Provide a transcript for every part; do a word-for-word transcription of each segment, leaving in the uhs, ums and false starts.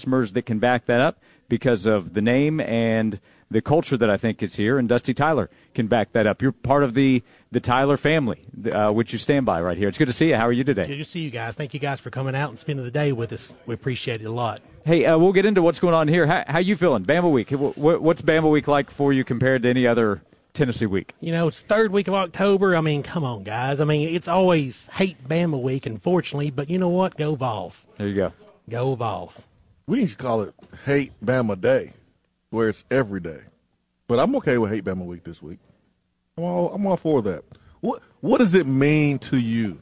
customers that can back that up because of the name and the culture that I think is here, and Dusty Tyler can back that up. You're part of the, the Tyler family, uh, which you stand by right here. It's good to see you. How are you today? Good to see you guys. Thank you guys for coming out and spending the day with us. We appreciate it a lot. Hey, uh, we'll get into what's going on here. How, how you feeling? Bama Week. What's Bama Week like for you compared to any other Tennessee week? You know, it's the third week of October. I mean, come on, guys. I mean, it's always hate Bama Week, unfortunately, but you know what? Go Vols. There you go. Go Vols. We need to call it Hate Bama Day, where it's every day. But I'm okay with Hate Bama Week this week. I'm all, I'm all for that. What What does it mean to you?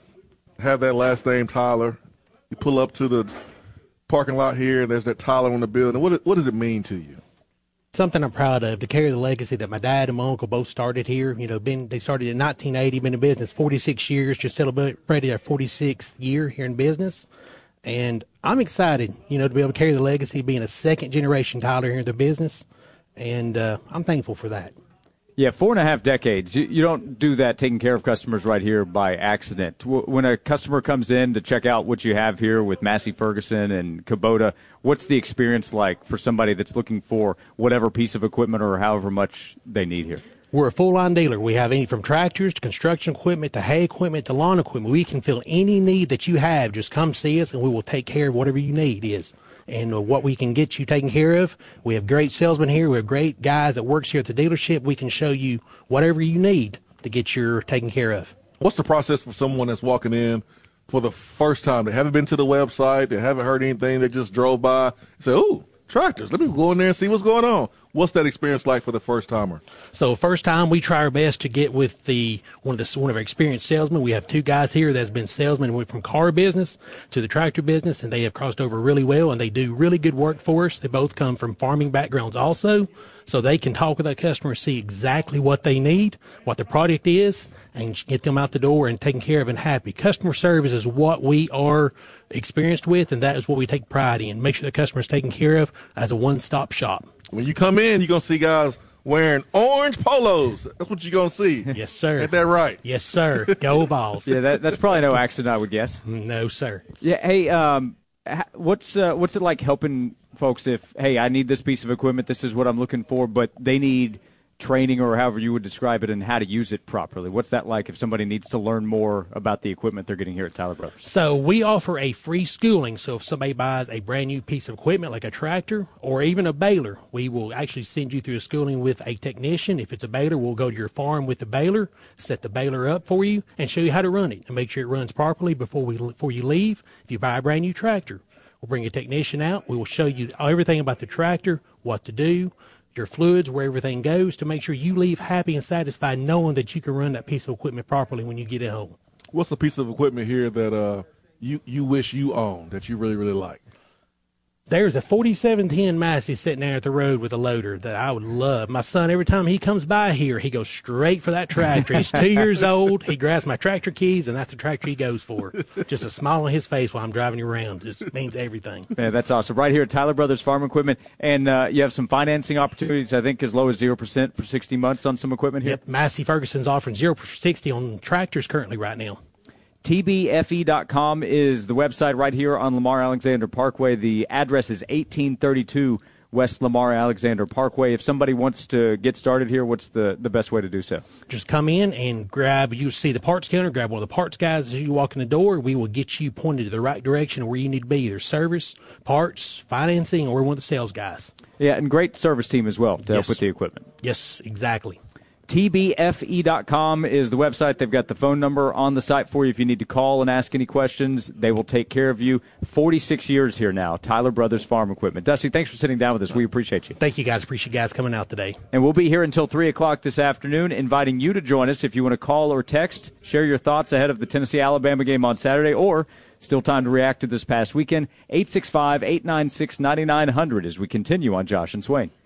Have that last name, Tyler. You pull up to the parking lot here, and there's that Tyler on the building. What What does it mean to you? Something I'm proud of, to carry the legacy that my dad and my uncle both started here. You know, been they started in nineteen eighty, been in business forty-six years, just celebrated our forty-sixth year here in business. And I'm excited, you know, to be able to carry the legacy, being a second-generation Tyler here in the business. And uh, I'm thankful for that. Yeah, four and a half decades. You, you don't do that taking care of customers right here by accident. W- when a customer comes in to check out what you have here with Massey Ferguson and Kubota, what's the experience like for somebody that's looking for whatever piece of equipment or however much they need here? We're a full-line dealer. We have any from tractors to construction equipment to hay equipment to lawn equipment. We can fill any need that you have. Just come see us, and we will take care of whatever you need is. And uh, what we can get you taken care of. We have great salesmen here. We have great guys that works here at the dealership. We can show you whatever you need to get your taken care of. What's the process for someone that's walking in for the first time? They haven't been to the website. They haven't heard anything. They just drove by and say, ooh, tractors. Let me go in there and see what's going on. What's that experience like for the first timer? So first time, we try our best to get with the one of the one of our experienced salesmen. We have two guys here that's been salesmen, went from car business to the tractor business, and they have crossed over really well, and they do really good work for us. They both come from farming backgrounds also, so they can talk with our customers, see exactly what they need, what the product is, and get them out the door and taken care of and happy. Customer service is what we are experienced with, and that is what we take pride in. Make sure the customer is taken care of as a one-stop shop. When you come in, you're going to see guys wearing orange polos. That's what you're going to see. Yes, sir. Ain't that right? Yes, sir. Go Vols. Yeah, that, that's probably no accident, I would guess. No, sir. Yeah, hey, um, what's uh, what's it like helping folks if, hey, I need this piece of equipment, this is what I'm looking for, but they need training or however you would describe it and how to use it properly? What's that like if somebody needs to learn more about the equipment they're getting here at Tyler Brothers? So we offer a free schooling. So if somebody buys a brand new piece of equipment like a tractor or even a baler, we will actually send you through a schooling with a technician. If it's a baler, we'll go to your farm with the baler, set the baler up for you, and show you how to run it and make sure it runs properly before we before you leave. If you buy a brand new tractor, we'll bring a technician out. We will show you everything about the tractor, what to do, your fluids, where everything goes, to make sure you leave happy and satisfied knowing that you can run that piece of equipment properly when you get it home. What's a piece of equipment here that uh, you, you wish you owned that you really, really like? There's a forty-seven ten Massey sitting there at the road with a loader that I would love. My son, every time he comes by here, he goes straight for that tractor. He's two years old. He grabs my tractor keys, and that's the tractor he goes for. Just a smile on his face while I'm driving you around. Just means everything. Yeah, that's awesome. Right here at Tyler Brothers Farm Equipment. And uh, you have some financing opportunities, I think, as low as zero percent for sixty months on some equipment here? Yep, Massey Ferguson's offering zero for sixty on tractors currently right now. T B F E dot com is the website right here on Lamar Alexander Parkway. The address is eighteen thirty-two West Lamar Alexander Parkway. If somebody wants to get started here, what's the, the best way to do so? Just come in and grab, you see the parts counter, grab one of the parts guys as you walk in the door. We will get you pointed to the right direction where you need to be, either service, parts, financing, or one of the sales guys. Yeah, and great service team as well to yes. help with the equipment. Yes, exactly. T B F E dot com is the website. They've got the phone number on the site for you. If you need to call and ask any questions, they will take care of you. forty-six years here now, Tyler Brothers Farm Equipment. Dusty, thanks for sitting down with us. We appreciate you. Thank you, guys. Appreciate you guys coming out today. And we'll be here until three o'clock this afternoon, inviting you to join us if you want to call or text, share your thoughts ahead of the Tennessee-Alabama game on Saturday, or still time to react to this past weekend. eight six five, eight nine six, nine nine zero zero as we continue on Josh and Swain.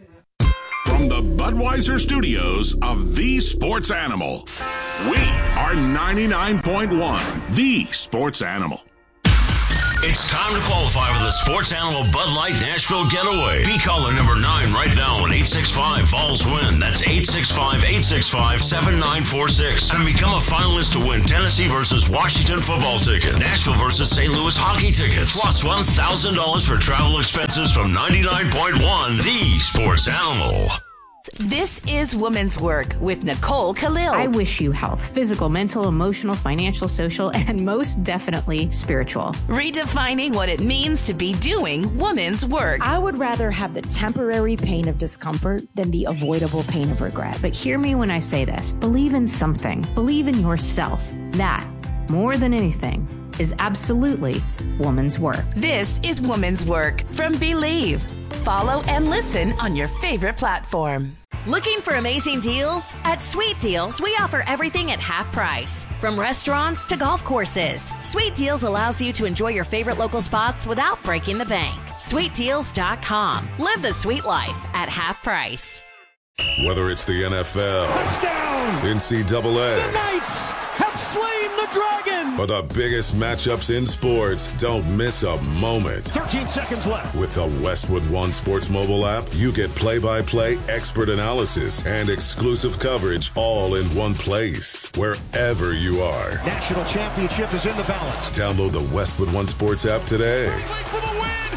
From the Budweiser studios of The Sports Animal, we are ninety-nine point one The Sports Animal. It's time to qualify for the Sports Animal Bud Light Nashville Getaway. Be caller number nine right now on eight six five, Vols win. That's eight six five, eight six five, seven nine four six. And become a finalist to win Tennessee versus Washington football tickets, Nashville versus Saint Louis hockey tickets, plus one thousand dollars for travel expenses from ninety-nine point one, the Sports Animal. This is Woman's Work with Nicole Khalil. I wish you health, physical, mental, emotional, financial, social, and most definitely spiritual. Redefining what it means to be doing woman's work. I would rather have the temporary pain of discomfort than the avoidable pain of regret. But hear me when I say this. Believe in something. Believe in yourself. That, more than anything, is absolutely woman's work. This is Woman's Work from Believe. Follow and listen on your favorite platform. Looking for amazing deals? At Sweet Deals, we offer everything at half price. From restaurants to golf courses, Sweet Deals allows you to enjoy your favorite local spots without breaking the bank. sweet deals dot com. Live the sweet life at half price. Whether it's the N F L, touchdown, N C double A, the Knights have slain the dragon, or the biggest matchups in sports, don't miss a moment. thirteen seconds left. With the Westwood One Sports mobile app, you get play-by-play expert analysis and exclusive coverage all in one place, wherever you are. National championship is in the balance. Download the Westwood One Sports app today. For the win.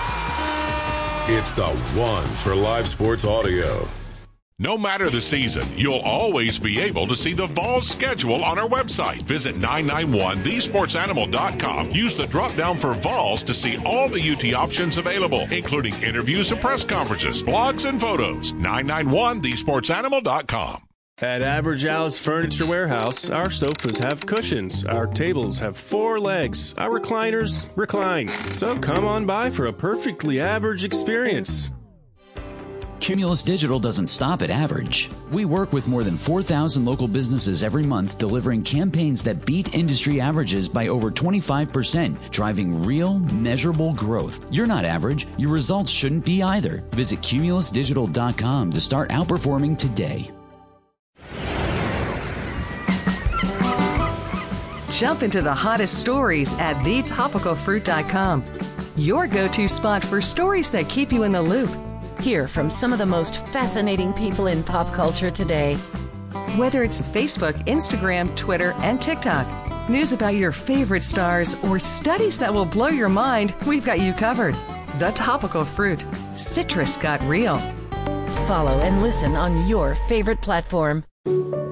Yeah! It's the one for live sports audio. No matter the season, you'll always be able to see the Vols schedule on our website. Visit nine nine one the sports animal dot com. Use the drop-down for Vols to see all the U T options available, including interviews and press conferences, blogs, and photos. nine nine one the sports animal dot com. At Average Al's Furniture Warehouse, our sofas have cushions, our tables have four legs, our recliners recline. So come on by for a perfectly average experience. Cumulus Digital doesn't stop at average. We work with more than four thousand local businesses every month, delivering campaigns that beat industry averages by over twenty-five percent, driving real, measurable growth. You're not average. Your results shouldn't be either. Visit cumulus digital dot com to start outperforming today. Jump into the hottest stories at the topical fruit dot com. Your go-to spot for stories that keep you in the loop. Hear from some of the most fascinating people in pop culture today. Whether it's Facebook, Instagram, Twitter, and TikTok, news about your favorite stars, or studies that will blow your mind, we've got you covered. The Topical Fruit. Citrus got real. Follow and listen on your favorite platform.